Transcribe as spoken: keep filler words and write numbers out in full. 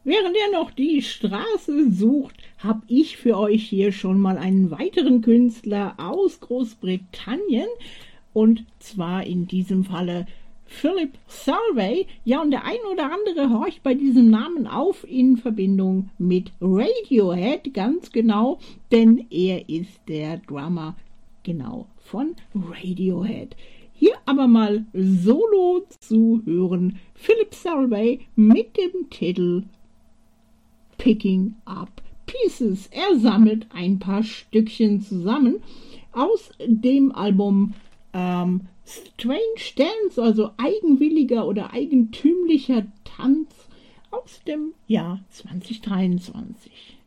Während ihr noch die Straße sucht, habe ich für euch hier schon mal einen weiteren Künstler aus Großbritannien, und zwar in diesem Falle Philip Solvay. Ja, und der ein oder andere horcht bei diesem Namen auf in Verbindung mit Radiohead, ganz genau, denn er ist der Drummer genau von Radiohead. Hier aber mal solo zu hören, Philip Solvay mit dem Titel Picking Up Pieces. Er sammelt ein paar Stückchen zusammen aus dem Album ähm, Strange Dance, also eigenwilliger oder eigentümlicher Tanz aus dem Jahr zwanzig dreiundzwanzig.